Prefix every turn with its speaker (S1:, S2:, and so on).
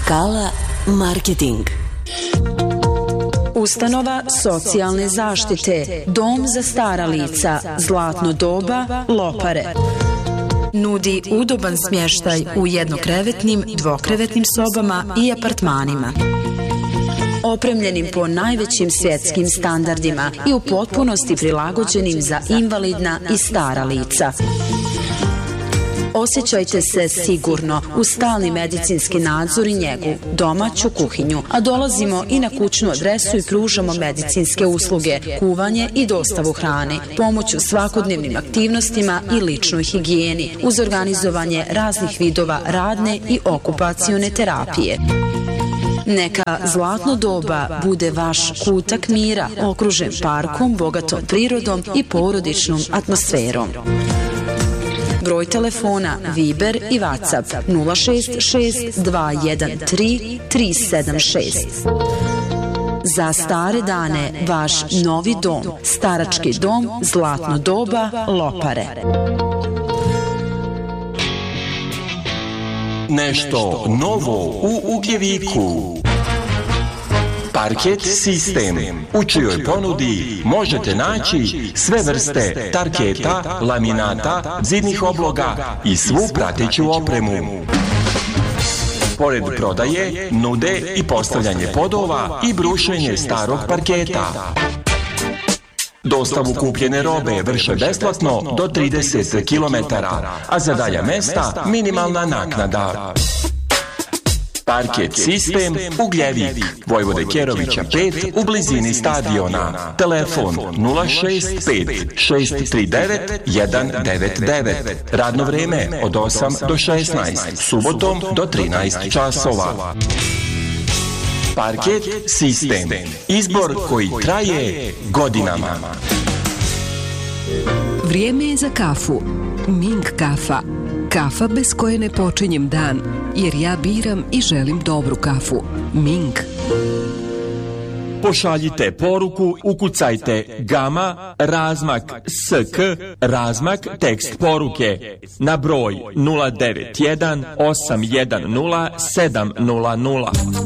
S1: Skala marketing.
S2: Ustanova socijalne zaštite, dom za stara lica, Zlatno doba, Lopare. Nudi udoban smještaj u jednokrevetnim, dvokrevetnim sobama i apartmanima. Opremljenim po najvećim svjetskim standardima i u potpunosti prilagođenim za invalidna i stara lica. Osjećajte se sigurno uz stalni medicinski nadzor i njegu, domaću kuhinju, a dolazimo i na kućnu adresu i pružamo medicinske usluge, kuvanje i dostavu hrane, pomoć u svakodnevnim aktivnostima i ličnoj higijeni, uz organizovanje raznih vidova radne i okupacione terapije. Neka Zlatno doba bude vaš kutak mira, okružen parkom, bogatom prirodom i porodičnom atmosferom. Broj telefona Viber i WhatsApp 066 213 376. Za stare dane vaš novi dom, starački dom Zlatno doba, Lopare.
S3: Nešto novo u Ugljeviku. Parket sistem, u čijoj ponudi možete naći sve vrste tarketa, laminata, zidnih obloga i svu prateću opremu. Pored prodaje, nude i postavljanje podova i brušenje starog parketa. Dostavu kupljene robe vrše besplatno do 30 km, a za dalja mesta minimalna naknada. Parket sistem Ugljevik, Vojvode Kerovića 5 u blizini stadiona. Telefon 065 639 199. Radno vrijeme od 8 do 16, subotom do 13 časova. Parket sistem, izbor koji traje godinama.
S4: Vrijeme je za kafu. Ming kafa. Kafa bez koje ne počinjem dan, jer ja biram i želim dobru kafu. Ming.
S3: Pošaljite poruku, ukucajte gama, razmak SK, razmak, tekst poruke na broj 091 810 700.